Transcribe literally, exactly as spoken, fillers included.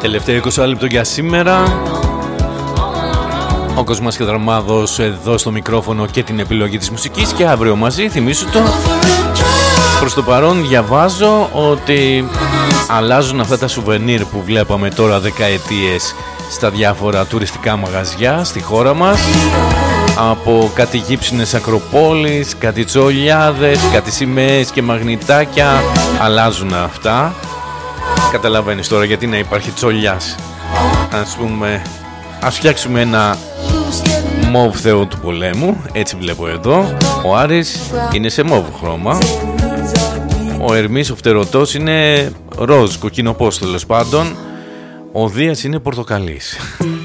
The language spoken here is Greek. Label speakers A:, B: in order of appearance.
A: Τελευταίο είκοσι λεπτό για σήμερα. Ο Κοσμάς και Δραμάδος εδώ στο μικρόφωνο και την επιλογή της μουσικής, και αύριο μαζί, θυμίσου το. Προς το παρόν διαβάζω ότι αλλάζουν αυτά τα σουβενίρ που βλέπαμε τώρα δεκαετίες στα διάφορα τουριστικά μαγαζιά στη χώρα μας, από κάτι γύψινες ακροπόλεις, κάτι τσολιάδες, κάτι σημαίες και μαγνητάκια. Αλλάζουν αυτά. Καταλαβαίνεις τώρα γιατί να υπάρχει τσολιάς. Ας πούμε, ας φτιάξουμε ένα μοβ θεό του πολέμου. Έτσι βλέπω εδώ. Ο Άρης είναι σε μοβ χρώμα. Ο Ερμής, ο φτερωτός, είναι ροζ, κοκκινοπός τέλος πάντων. Ο Δίας είναι πορτοκαλής.